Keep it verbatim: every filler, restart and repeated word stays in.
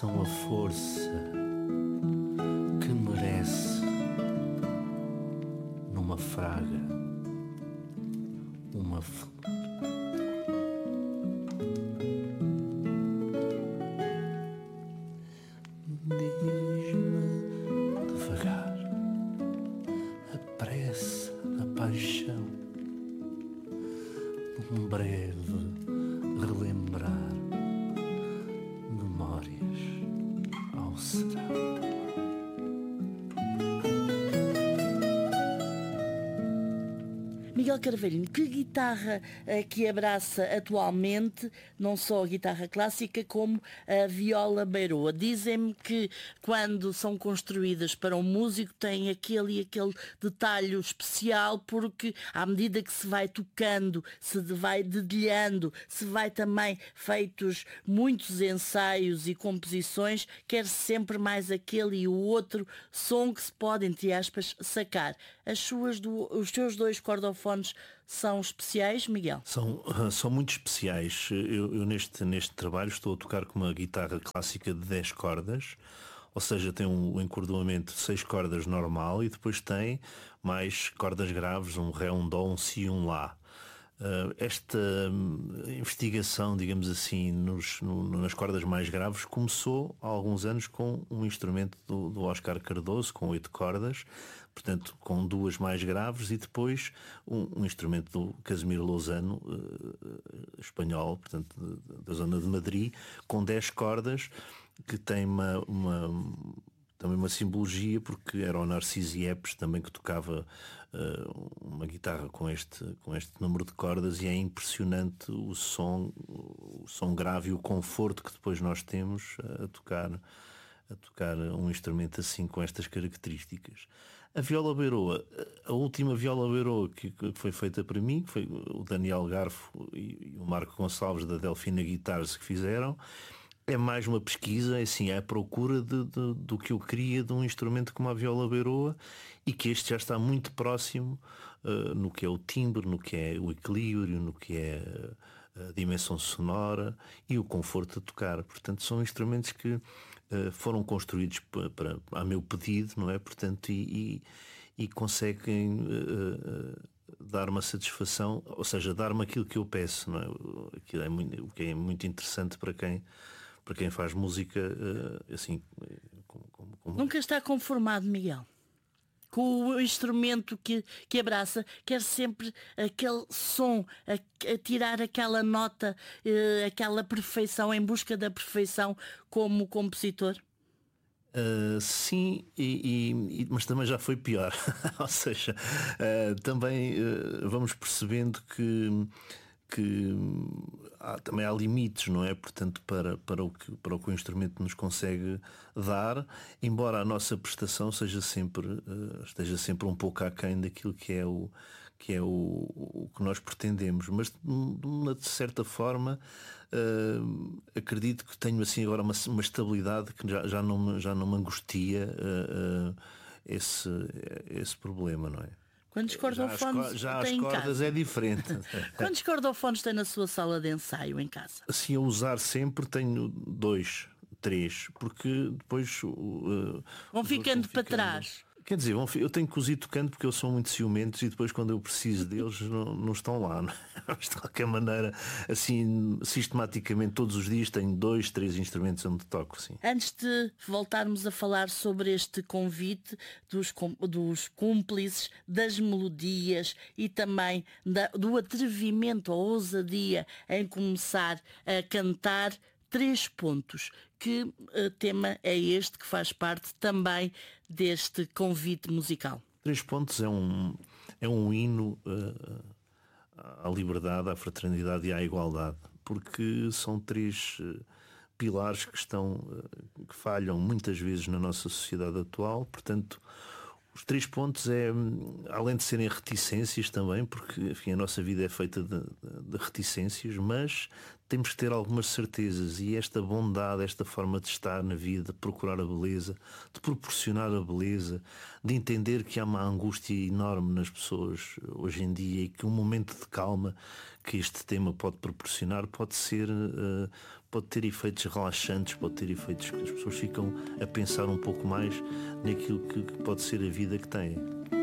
Peçam a força que merece numa fraga uma flor. Diz-me devagar a pressa da paixão, num breve relembrar memórias ao serão. Miguel Carvalhinho, que guitarra uh, que abraça atualmente, não só a guitarra clássica, como a viola beirua? Dizem-me que quando são construídas para um músico têm aquele e aquele detalhe especial, porque à medida que se vai tocando, se vai dedilhando, se vai também feitos muitos ensaios e composições, quer sempre mais aquele e o outro som que se pode, entre aspas, sacar. As suas do, os seus dois cordofones são especiais, Miguel? São, são muito especiais. Eu, eu neste, neste trabalho estou a tocar com uma guitarra clássica de dez cordas, ou seja, tem um encordoamento de seis cordas normal e depois tem mais cordas graves, um Ré, um Dó, um Si e um Lá. Uh, esta um, investigação, digamos assim, nos, no, nas cordas mais graves começou há alguns anos com um instrumento do, do Oscar Cardoso, com oito cordas, portanto com duas mais graves, e depois um, um instrumento do Casimiro Lousano, uh, espanhol, portanto de, da zona de Madrid, com dez cordas, que tem uma... uma também uma simbologia, porque era o Narciso Yepes também que tocava uh, uma guitarra com este, com este número de cordas, e é impressionante o som, o som grave e o conforto que depois nós temos a tocar, a tocar um instrumento assim com estas características. A viola beirua, a última viola beirua que, que foi feita para mim, que foi o Daniel Garfo e, e o Marco Gonçalves da Delfina Guitars que fizeram. É mais uma pesquisa, assim, é a procura de, de, do que eu queria de um instrumento como a viola beirua, e que este já está muito próximo uh, no que é o timbre, no que é o equilíbrio, no que é a dimensão sonora e o conforto de tocar. Portanto, são instrumentos que uh, foram construídos para, para, a meu pedido, não é? Portanto, e, e, e conseguem uh, uh, dar uma satisfação, ou seja, dar-me aquilo que eu peço, não é? Aquilo é muito, o que é muito interessante para quem para quem faz música assim. Como, como, como... Nunca está conformado, Miguel, com o instrumento que, que abraça? Quer sempre aquele som, a, a tirar aquela nota, uh, aquela perfeição, em busca da perfeição como compositor? Uh, sim, e, e, mas também já foi pior. Ou seja, uh, também uh, vamos percebendo que que há, também há limites, não é? Portanto, para, para, o que, para o que o instrumento nos consegue dar, embora a nossa prestação seja sempre, uh, esteja sempre um pouco aquém daquilo que é o que, é o, o que nós pretendemos. Mas, de uma de certa forma, uh, acredito que tenho assim agora uma, uma estabilidade que já, já, não, me, já não me angustia uh, uh, esse, esse problema, não é? Quantos cordofones já as, tem já as cordas em casa? É diferente. Quantos cordofones tem na sua sala de ensaio em casa? Assim, a usar sempre tenho dois, três, porque depois uh, vão ficando para ficando... trás. Quer dizer, eu tenho que os ir tocando porque eu sou muito ciumentos e depois quando eu preciso deles não, não estão lá, não é? Mas de qualquer maneira, assim, sistematicamente todos os dias tenho dois, três instrumentos onde toco, sim. Antes de voltarmos a falar sobre este convite dos, dos cúmplices, das melodias e também da, do atrevimento, a ousadia em começar a cantar, três pontos. Que uh, tema é este que faz parte também deste convite musical? Três pontos é um, é um hino uh, à liberdade, à fraternidade e à igualdade, porque são três uh, pilares que estão uh, que falham muitas vezes na nossa sociedade atual. Portanto, os três pontos é, além de serem reticências também, porque enfim, a nossa vida é feita de, de reticências, mas temos que ter algumas certezas, e esta bondade, esta forma de estar na vida, de procurar a beleza, de proporcionar a beleza, de entender que há uma angústia enorme nas pessoas hoje em dia e que um momento de calma que este tema pode proporcionar pode ser, uh, pode ter efeitos relaxantes, pode ter efeitos que as pessoas ficam a pensar um pouco mais naquilo que pode ser a vida que têm.